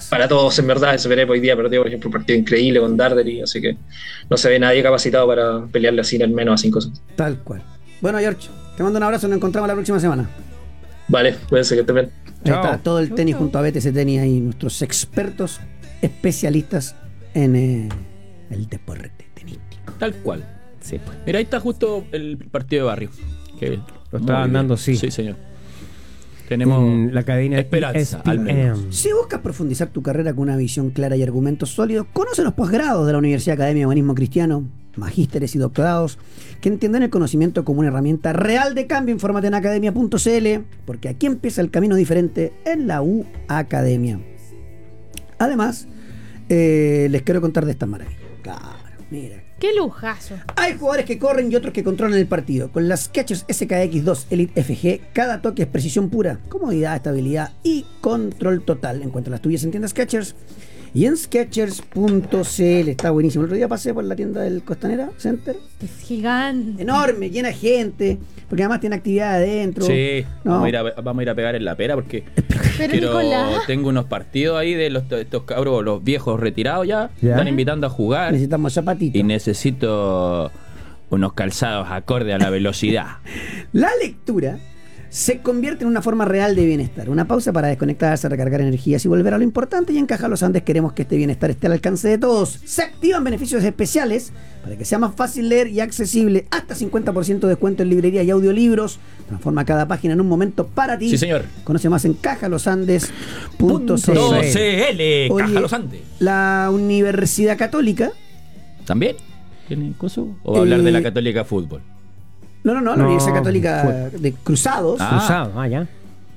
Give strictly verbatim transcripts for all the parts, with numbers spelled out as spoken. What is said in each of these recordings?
para todos, en verdad. S P R hoy día perdió, por ejemplo, un partido increíble con Darderi, así que no se ve nadie capacitado para pelearle así en el menos a cinco sets. Tal cual. Bueno, George, te mando un abrazo, nos encontramos la próxima semana. Vale, cuídense que estén bien. Ahí está todo el tenis junto a B T C Tenis, ahí nuestros expertos especialistas en eh, el deporte tenístico. Tal cual. Sí, pues. Mira, ahí está justo el partido de barrio. Que lo estaban dando, sí. Sí, señor. Tenemos en la cadena esperanza, al menos. Si buscas profundizar tu carrera con una visión clara y argumentos sólidos, conoce los posgrados de la Universidad Academia de Humanismo Cristiano, magísteres y doctorados que entienden el conocimiento como una herramienta real de cambio. Infórmate en academia punto c l, porque aquí empieza el camino diferente en la U Academia. Además, eh, les quiero contar de estas maravillas. Claro, mira. ¡Qué lujazo! Hay jugadores que corren y otros que controlan el partido. Con las Skechers S K X dos Elite F G, cada toque es precisión pura, comodidad, estabilidad y control total. Encuentra las tuyas en tiendas Skechers y en skechers punto c l. Está buenísimo. El otro día pasé por la tienda del Costanera Center. Es gigante. Enorme, llena de gente, porque además tiene actividad adentro. Sí, no. vamos, a ir a, vamos a ir a pegar en la pera porque Pero quiero, Nicolás, tengo unos partidos ahí de los, de estos cabros, los viejos retirados ya, ¿Ya? están invitando a jugar Necesitamos zapatitos. y necesito unos calzados acorde a la velocidad. La lectura se convierte en una forma real de bienestar. Una pausa para desconectarse, recargar energías y volver a lo importante. Y en Caja Los Andes queremos que este bienestar esté al alcance de todos. Se activan beneficios especiales para que sea más fácil leer y accesible. Hasta cincuenta por ciento de descuento en librería y audiolibros. Transforma cada página en un momento para ti. Sí, señor. Conoce más en caja los andes punto c .cl, Oye, Caja Los Andes. La Universidad Católica. ¿También? ¿Tiene coso? ¿O va a hablar Eh, de la Católica Fútbol? No, no, no, la No, Universidad Católica fue- de Cruzados. Ah. Cruzado, ah, ya.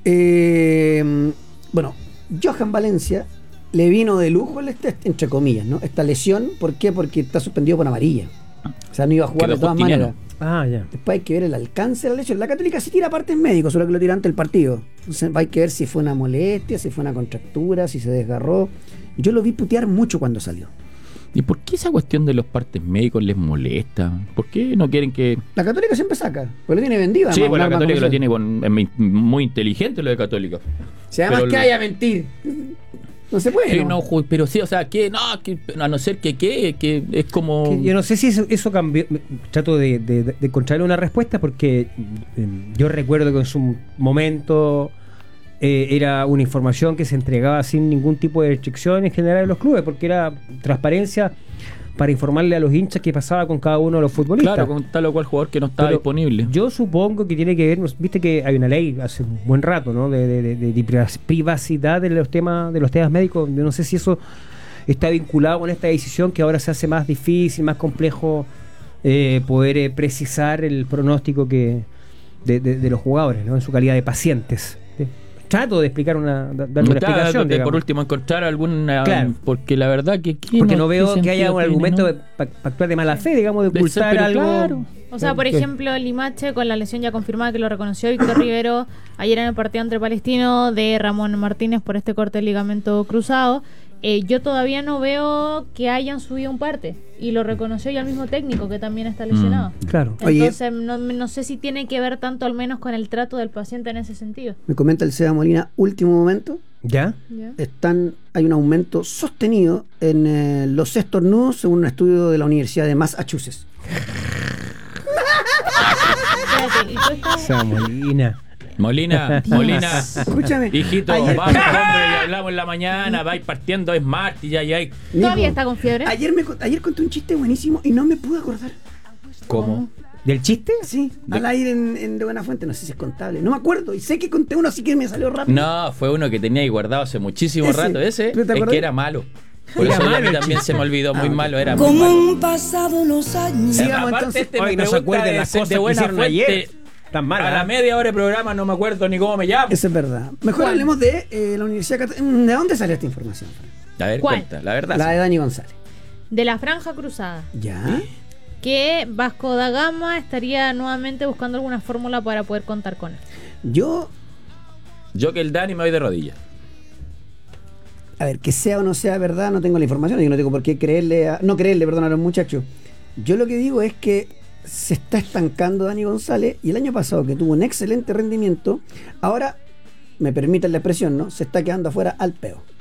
Eh, bueno, Johan Valencia le vino de lujo, el este, entre comillas, ¿no? Esta lesión. ¿Por qué? Porque está suspendido por amarilla. O sea, no iba a jugar Quedó de todas Justiniano. maneras. Ah, ya. Después hay que ver el alcance de la lesión. La Católica sí tira partes médicos, solo que lo tira antes del partido. Entonces hay que ver si fue una molestia, si fue una contractura, si se desgarró. Yo lo vi putear mucho cuando salió. ¿Y por qué esa cuestión de los partes médicos les molesta? ¿Por qué no quieren que...? La Católica siempre saca, porque lo tiene vendido. Sí, además, pues un la arma Católica lo comercial. tiene con, es muy- muy inteligente lo de Católica. Si además Pero que lo- haya mentir. No se puede. Que ¿no? no, ju- pero sí, o sea, que no, que, a no ser que que, que es como... Que yo no sé si eso, eso cambió. me- Trato de, de, de encontrarle una respuesta porque eh, yo recuerdo que en su momento eh, era una información que se entregaba sin ningún tipo de restricción en general en los clubes, porque era transparencia para informarle a los hinchas qué pasaba con cada uno de los futbolistas. Claro, con tal o cual jugador que no estaba Pero disponible. Yo supongo que tiene que ver, viste que hay una ley hace un buen rato, ¿no? De, de, de, de privacidad de los temas, de los temas médicos. Yo no sé si eso está vinculado con esta decisión que ahora se hace más difícil, más complejo eh, poder eh, precisar el pronóstico que de, de, de los jugadores, ¿no? En su calidad de pacientes. ¿Sí? Trato de explicar una, darle una Claro, explicación. de- digamos. por último, encontrar alguna... Claro. Porque la verdad que... ¿quién Porque no qué veo que sentido haya un tiene, argumento no? para actuar de mala fe, digamos, de De ser, ocultar pero algo. claro. o sea, por ¿Qué? ejemplo, Limache con la lesión ya confirmada que lo reconoció Víctor Rivero ayer en el partido entre Palestino de Ramón Martínez por este corte de ligamento cruzado. Eh, yo todavía no veo que hayan subido un parte y lo reconoció ya el mismo técnico que también está lesionado. Claro. Oye. Entonces no, no sé si tiene que ver tanto al menos con el trato del paciente en ese sentido. Me comenta el Seba Molina, último momento. ¿Ya? ¿Ya? Están, hay un aumento sostenido en eh, los estornudos según un estudio de la Universidad de Massachusetts. Espérate, ¿y tú estás- Esa Molina. Molina, Molina, Escúchame. hijito, ayer, vamos, hombre, ya hablamos en la mañana, vais partiendo, es martes, ya, ya. hay- ¿Todavía Nico, está con fiebre? Ayer, me, co- ayer conté un chiste buenísimo y no me pude acordar. ¿Cómo? ¿Del chiste? Sí, al aire en, en De Buena Fuente, no sé si es contable. No me acuerdo. Y sé que conté uno, así que me salió rápido. No, fue uno que tenía ahí guardado hace muchísimo Ese. rato. Ese ¿Tú te es acordás? que era malo. Por Era eso a malo mí el también chiste. se me olvidó, muy Ah, malo, era muy Como malo. han pasado los años. Sí. Sigamos, Aparte, entonces. este me Hoy no se pregunta acuerden de las ser cosas de que Buena hicieron Fuente. ayer. Tan mal. A la media hora de programa no me acuerdo ni cómo me llamo. Eso es verdad. Mejor ¿Cuál? hablemos de eh, la Universidad Católica. ¿De dónde salió esta información? A ver, ¿Cuál? cuenta, la verdad. La de Dani González. De la Franja Cruzada. ¿Ya? Que Vasco da Gama estaría nuevamente buscando alguna fórmula para poder contar con él. Yo, Yo que el Dani me voy de rodillas. a ver, que sea o no sea verdad, no tengo la información. Yo no tengo por qué creerle, a, no creerle, perdón, a los muchachos. Yo lo que digo es que se está estancando Dani González y el año pasado, que tuvo un excelente rendimiento, ahora, me permiten la expresión, ¿no? Se está quedando afuera al peo.